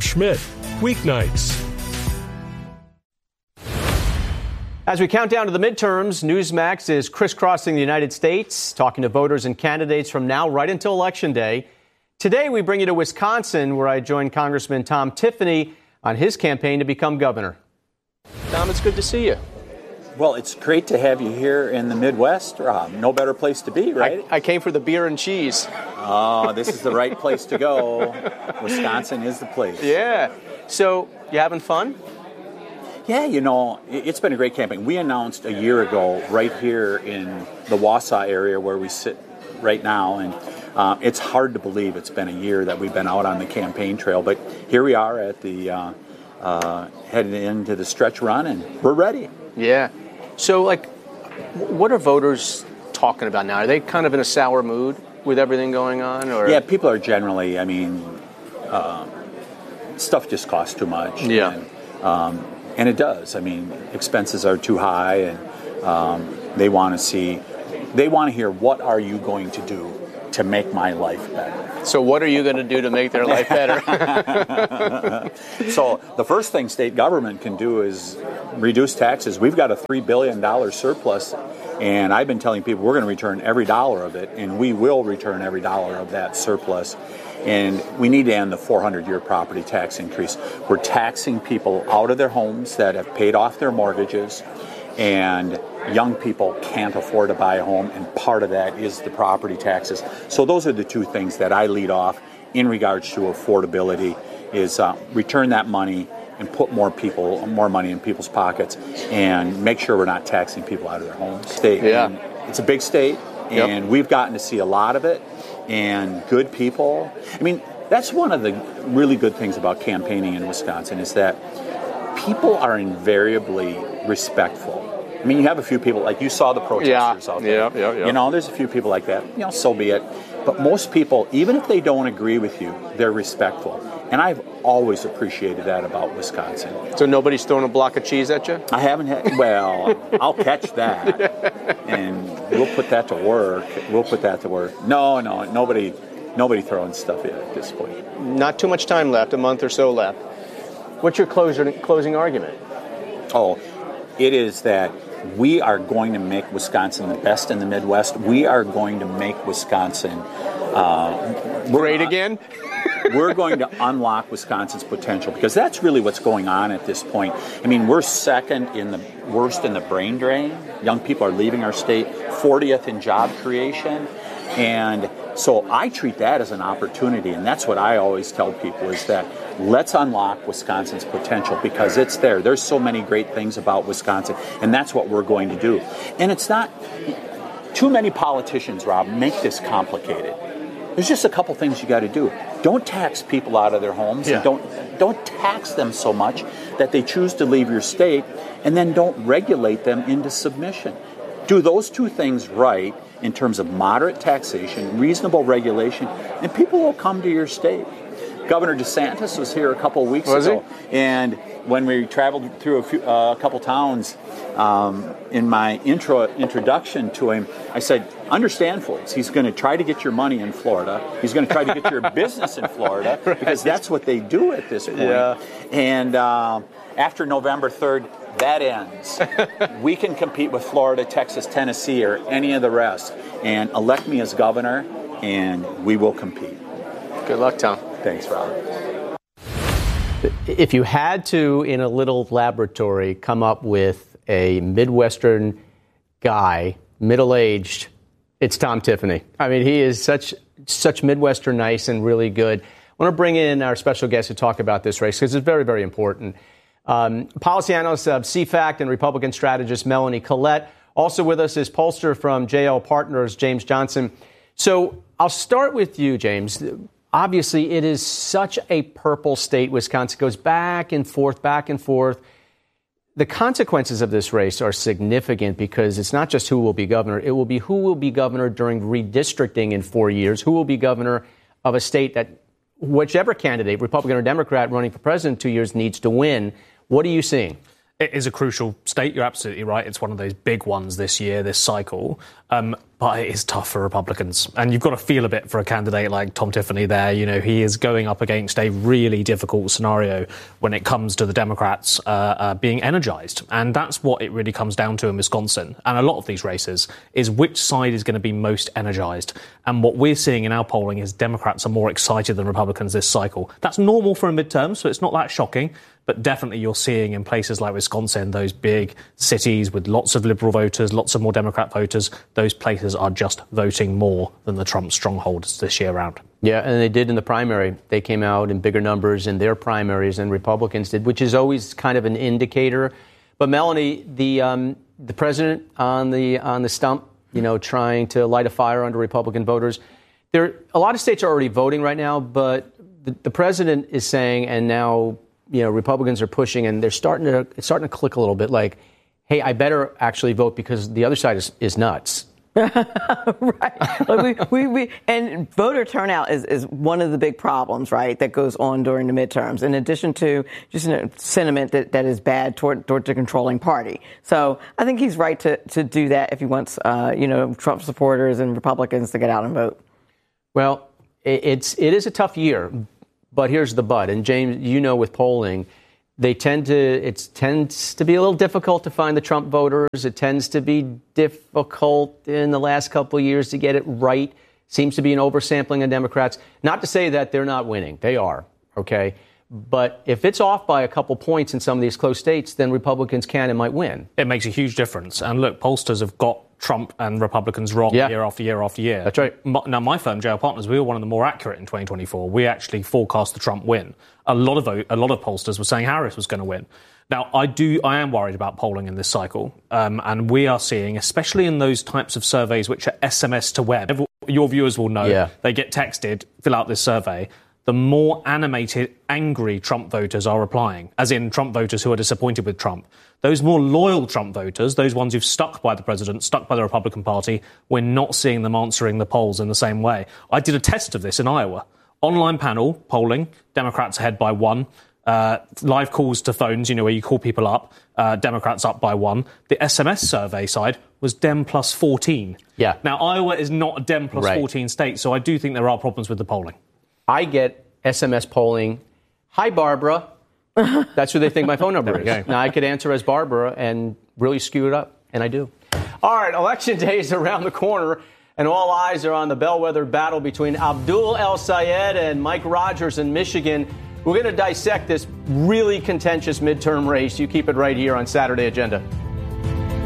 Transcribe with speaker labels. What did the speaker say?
Speaker 1: Schmidt, weeknights.
Speaker 2: As we count down to the midterms, Newsmax is crisscrossing the United States, talking to voters and candidates from now right until Election Day. Today, we bring you to Wisconsin, where I joined Congressman Tom Tiffany on his campaign to become governor. Tom, it's good to see you.
Speaker 3: Well, it's great to have you here in the Midwest, Rob. No better place to be, right?
Speaker 2: I came for the beer and cheese.
Speaker 3: Oh, this is the right place to go. Wisconsin is the place.
Speaker 2: Yeah. So, you having fun?
Speaker 3: Yeah, you know, it's been a great campaign. We announced a year ago right here in the Wausau area where we sit right now, and it's hard to believe it's been a year that we've been out on the campaign trail, but here we are at the headed into the stretch run, and we're ready.
Speaker 2: Yeah. So, what are voters talking about now? Are they kind of in a sour mood with everything going on? Or?
Speaker 3: Yeah, people are generally, stuff just costs too much.
Speaker 2: Yeah.
Speaker 3: And it does. I mean, expenses are too high, and they want to hear, what are you going to do to make my life better?
Speaker 2: So what are you going to do to make their life better?
Speaker 3: So the first thing state government can do is reduce taxes. We've got a $3 billion surplus, and I've been telling people we're going to return every dollar of it, and we will return every dollar of that surplus. And we need to end the 400-year property tax increase. We're taxing people out of their homes that have paid off their mortgages, and young people can't afford to buy a home, and part of that is the property taxes. So those are the two things that I lead off in regards to affordability, is return that money and put more money in people's pockets, and make sure we're not taxing people out of their homes. And it's a big state, and we've gotten to see a lot of it. And good people. I mean, that's one of the really good things about campaigning in Wisconsin, is that people are invariably respectful. I mean, you have a few people, like you saw the protesters out there.
Speaker 2: Yeah.
Speaker 3: You know, there's a few people like that. You know, so be it. But most people, even if they don't agree with you, they're respectful. And I've always appreciated that about Wisconsin.
Speaker 2: So nobody's throwing a block of cheese at you?
Speaker 3: I haven't had, well, I'll catch that. And we'll put that to work. No, nobody throwing stuff in at this point.
Speaker 2: Not too much time left, a month or so left. What's your closing argument?
Speaker 3: Oh, it is that we are going to make Wisconsin the best in the Midwest. We are going to make Wisconsin
Speaker 2: great again.
Speaker 3: We're going to unlock Wisconsin's potential, because that's really what's going on at this point. I mean, we're second in the worst in the brain drain. Young people are leaving our state, 40th in job creation. And so I treat that as an opportunity, and that's what I always tell people, is that let's unlock Wisconsin's potential, because it's there. There's so many great things about Wisconsin, and that's what we're going to do. And it's not too many politicians, Rob, make this complicated. There's just a couple things you got to do. Don't tax people out of their homes.
Speaker 2: Yeah.
Speaker 3: And don't tax them so much that they choose to leave your state, and then don't regulate them into submission. Do those two things right in terms of moderate taxation, reasonable regulation, and people will come to your state. Governor DeSantis was here a couple of weeks ago, and when we traveled through a couple towns, in my introduction to him, I said, understand, folks, he's going to try to get your money in Florida. He's going to try to get your business in Florida, because that's what they do at this point.
Speaker 2: Yeah.
Speaker 3: And after November 3rd, that ends. We can compete with Florida, Texas, Tennessee, or any of the rest, and elect me as governor, and we will compete.
Speaker 2: Good luck, Tom.
Speaker 3: Thanks, Robert.
Speaker 2: If you had to, in a little laboratory, come up with a Midwestern guy, middle-aged, it's Tom Tiffany. I mean, he is such Midwestern nice and really good. I want to bring in our special guest to talk about this race, because it's very, very important. Policy analyst of CFACT and Republican strategist Melanie Collette. Also with us is pollster from JL Partners, James Johnson. So I'll start with you, James. Obviously, it is such a purple state. Wisconsin goes back and forth, back and forth. The consequences of this race are significant, because it's not just who will be governor. It will be who will be governor during redistricting in 4 years, who will be governor of a state that whichever candidate, Republican or Democrat, running for president in 2 years needs to win. What are you seeing?
Speaker 4: It is a crucial state. You're absolutely right. It's one of those big ones this year, this cycle. But But it is tough for Republicans. And you've got to feel a bit for a candidate like Tom Tiffany there. You know, he is going up against a really difficult scenario when it comes to the Democrats being energized. And that's what it really comes down to in Wisconsin. And a lot of these races is which side is going to be most energized. And what we're seeing in our polling is Democrats are more excited than Republicans this cycle. That's normal for a midterm, so it's not that shocking. But definitely you're seeing in places like Wisconsin, those big cities with lots of Liberal voters, lots of more Democrat voters, those places are just voting more than the Trump strongholds this year round.
Speaker 2: Yeah, and they did in the primary. They came out in bigger numbers in their primaries than Republicans did, which is always kind of an indicator. But Melanie, the president on the stump, you know, trying to light a fire under Republican voters. A lot of states are already voting right now, but the president is saying, and now, you know, Republicans are pushing, and it's starting to click a little bit like, hey, I better actually vote because the other side is nuts.
Speaker 5: Right. Like we and voter turnout is one of the big problems, right, that goes on during the midterms, in addition to just a sentiment that is bad toward the controlling party. So I think he's right to do that if he wants, Trump supporters and Republicans to get out and vote.
Speaker 2: Well, it is a tough year. But here's the but. And James, you know, with polling, it tends to be a little difficult to find the Trump voters. It tends to be difficult in the last couple of years to get it right. Seems to be an oversampling of Democrats. Not to say that they're not winning. They are. OK. But if it's off by a couple points in some of these close states, then Republicans can and might win.
Speaker 4: It makes a huge difference. And look, pollsters have got Trump and Republicans wrong year after year after year.
Speaker 2: That's right.
Speaker 4: Now, my firm, JL Partners, we were one of the more accurate in 2024. We actually forecast the Trump win. A lot of pollsters were saying Harris was going to win. Now, I am worried about polling in this cycle. And we are seeing, especially in those types of surveys which are SMS to web, your viewers will know, they get texted, fill out this survey. The more animated, angry Trump voters are replying, as in Trump voters who are disappointed with Trump. Those more loyal Trump voters, those ones who've stuck by the president, stuck by the Republican Party, we're not seeing them answering the polls in the same way. I did a test of this in Iowa. Online panel polling, Democrats ahead by 1. Live calls to phones, you know, where you call people up, Democrats up by 1. The SMS survey side was Dem plus 14.
Speaker 2: Yeah.
Speaker 4: Now, Iowa is not a Dem plus 14 state, so I do think there are problems with the polling.
Speaker 2: I get SMS polling. Hi, Barbara. That's who they think my phone number is. Now, I could answer as Barbara and really skew it up, and I do. All right, Election Day is around the corner, and all eyes are on the bellwether battle between Abdul El-Sayed and Mike Rogers in Michigan. We're going to dissect this really contentious midterm race. You keep it right here on Saturday Agenda.